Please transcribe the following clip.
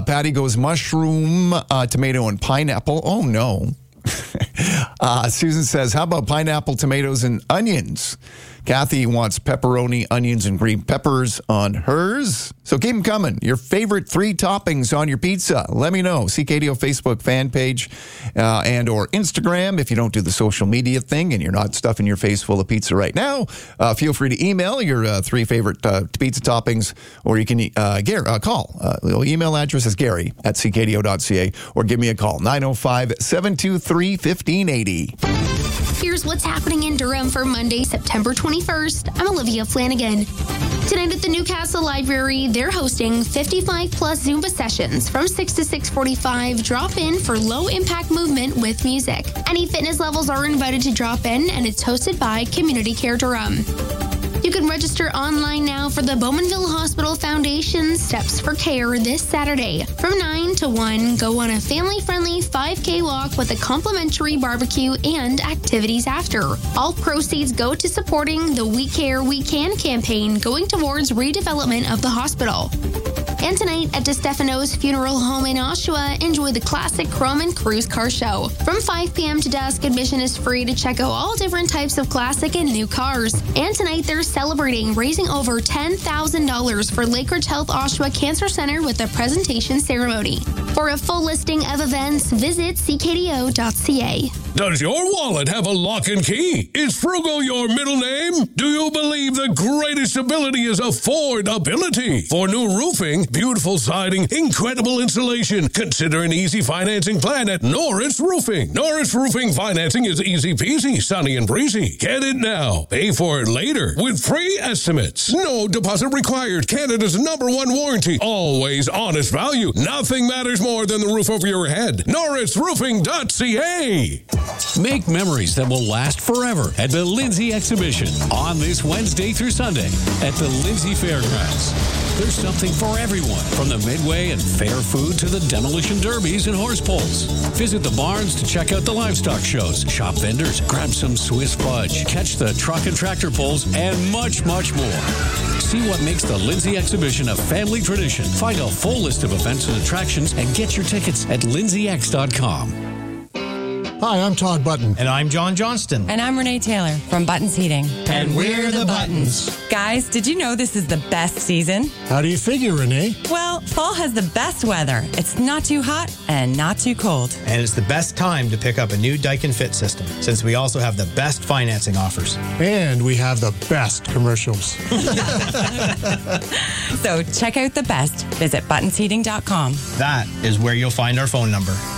Patty goes mushroom, tomato, and pineapple. Oh, no. Susan says, how about pineapple, tomatoes, and onions? Kathy wants pepperoni, onions, and green peppers on hers. So keep them coming. Your favorite 3 toppings on your pizza. Let me know. CKDO Facebook fan page and or Instagram. If you don't do the social media thing and you're not stuffing your face full of pizza right now, feel free to email your 3 favorite pizza toppings, or you can call. The email address is gary@ckdo.ca, or give me a call, 905-723-1580. Here's what's happening in Durham for Monday, September 21st. I'm Olivia Flanagan. Tonight at the Newcastle Library, they're hosting 55-plus Zumba sessions from 6 to 6:45. Drop in for low-impact movement with music. Any fitness levels are invited to drop in, and it's hosted by Community Care Durham. You can register online now for the Bowmanville Hospital Foundation Steps for Care this Saturday. From 9 to 1, go on a family-friendly 5K walk with a complimentary barbecue and activities after. All proceeds go to supporting the We Care, We Can campaign going towards redevelopment of the hospital. And tonight at DeStefano's Funeral Home in Oshawa, enjoy the classic Chrome and Cruise Car Show. From 5 p.m. to dusk, admission is free to check out all different types of classic and new cars. And tonight they're celebrating raising over $10,000 for Lakeridge Health Oshawa Cancer Center with a presentation ceremony. For a full listing of events, visit ckdo.ca. Does your wallet have a lock and key? Is Frugal your middle name? Do you believe the greatest ability is affordability? For new roofing, beautiful siding, incredible insulation, consider an easy financing plan at Norris Roofing. Norris Roofing financing is easy peasy, sunny and breezy. Get it now. Pay for it later with free estimates. No deposit required. Canada's #1 warranty. Always honest value. Nothing matters more than the roof over your head. NorrisRoofing.ca. Make memories that will last forever at the Lindsay Exhibition on this Wednesday through Sunday at the Lindsay Fairgrounds. There's something for everyone, from the Midway and fair food to the demolition derbies and horse pulls. Visit the barns to check out the livestock shows, shop vendors, grab some Swiss fudge, catch the truck and tractor pulls, and much, much more. See what makes the Lindsay Exhibition a family tradition. Find a full list of events and attractions and get your tickets at lindsayx.com. Hi, I'm Todd Button. And I'm John Johnston. And I'm Renee Taylor from Buttons Heating. And we're the Buttons. Guys, did you know this is the best season? How do you figure, Renee? Well, fall has the best weather. It's not too hot and not too cold. And it's the best time to pick up a new Daikin Fit system, since we also have the best financing offers. And we have the best commercials. So check out the best. Visit buttonsheating.com. That is where you'll find our phone number.